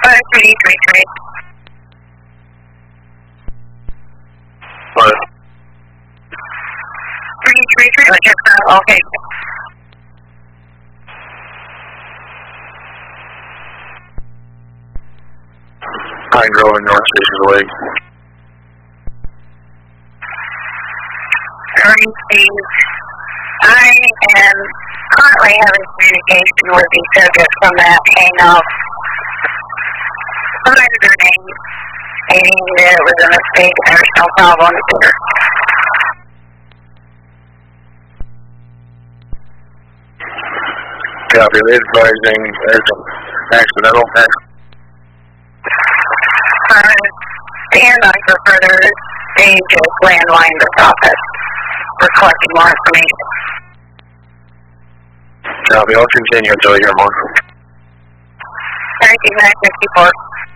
5333. What? 333, what's your current location? Pine Grove and North Stations Lake. I am currently having communication with the subject from that hang-up. Provided their name, stating that it was a mistake and there's no problem there. Copy. They advising there's an accidental. Stand by for further stages, landline the process. We're collecting more information. Copy. I'll continue until I hear more. 3954.